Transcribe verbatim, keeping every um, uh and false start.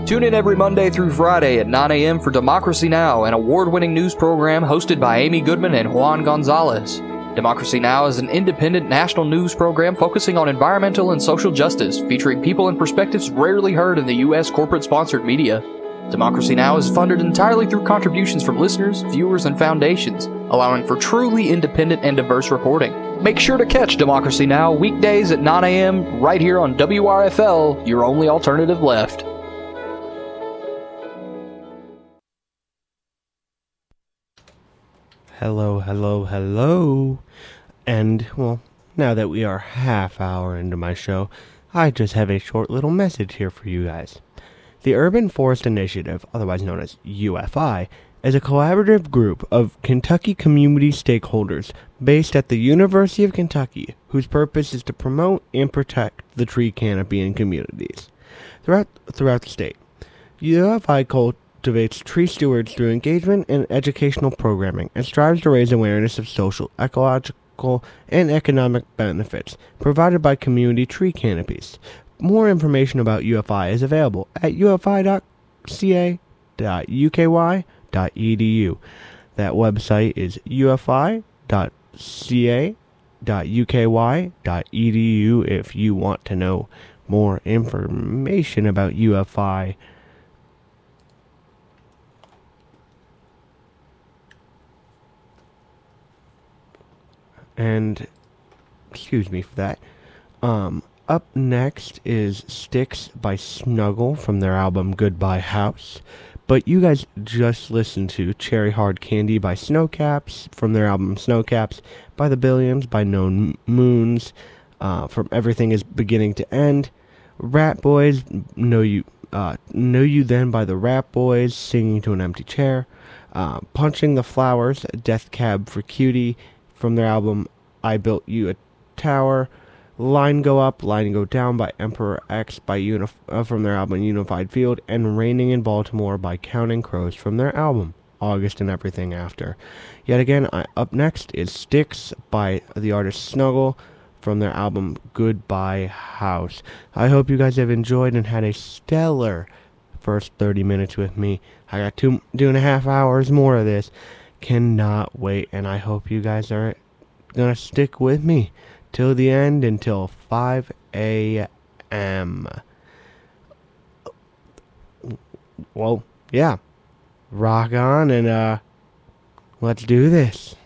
Tune in every Monday through Friday at nine a.m. for Democracy Now!, an award-winning news program hosted by Amy Goodman and Juan Gonzalez. Democracy Now! Is an independent national news program focusing on environmental and social justice, featuring people and perspectives rarely heard in the U S corporate-sponsored media. Democracy Now! Is funded entirely through contributions from listeners, viewers, and foundations, allowing for truly independent and diverse reporting. Make sure to catch Democracy Now! Weekdays at nine a.m. right here on W R F L, your only alternative left. Hello, hello, hello. And, well, now that we are half hour into my show, I just have a short little message here for you guys. The Urban Forest Initiative, otherwise known as U F I, is a collaborative group of Kentucky community stakeholders based at the University of Kentucky, whose purpose is to promote and protect the tree canopy in communities throughout throughout the state. U F I cultivates tree stewards through engagement and educational programming and strives to raise awareness of social, ecological, and economic benefits provided by community tree canopies. More information about U F I is available at u f i dot c a dot u k y dot e d u. That website is u f i dot c a dot u k y dot e d u if you want to know more information about U F I. And, excuse me for that. Um... Up next is Sticks by Snuggle from their album Goodbye House. But you guys just listened to Cherry Hard Candy by Snowcaps from their album Snowcaps, by The Billions, by Known Moons, uh, from Everything Is Beginning to End. Rat Boys, Know You uh, Know You Then by the Rat Boys, Singing to an Empty Chair. Uh, Punching the Flowers, Death Cab for Cutie from their album I Built You a Tower. Line Go Up, Line Go Down by Emperor X by Unif- uh, from their album Unified Field, and Raining in Baltimore by Counting Crows from their album August and Everything After. Yet again, I, up next is Sticks by the artist Snuggle from their album Goodbye House. I hope you guys have enjoyed and had a stellar first thirty minutes with me. I got two, two and a half hours more of this. Cannot wait, and I hope you guys are gonna stick with me till the end, until five a.m. Well, yeah. Rock on, and, uh, let's do this.